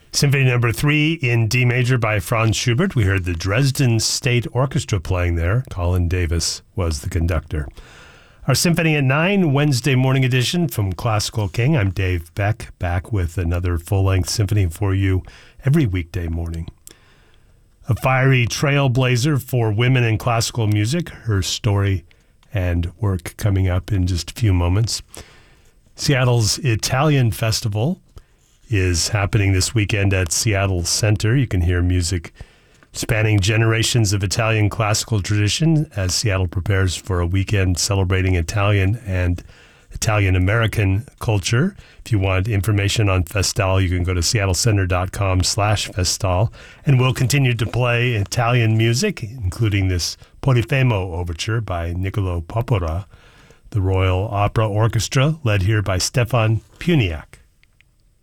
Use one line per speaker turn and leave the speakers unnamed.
Symphony Number 3 in D major by Franz Schubert. We heard the Dresden State Orchestra playing there. Colin Davis was the conductor. Our Symphony at 9, Wednesday morning edition from Classical King. I'm Dave Beck, back with another full-length symphony for you every weekday morning. A fiery trailblazer for women in classical music. Her story and work coming up in just a few moments. Seattle's Italian Festival is happening this weekend at Seattle Center. You can hear music spanning generations of Italian classical tradition as Seattle prepares for a weekend celebrating Italian and Italian-American culture. If you want information on Festal, you can go to seattlecenter.com/Festal. And we'll continue to play Italian music, including this Polifemo Overture by Niccolò Porpora, the Royal Opera Orchestra, led here by Stefan Puniak.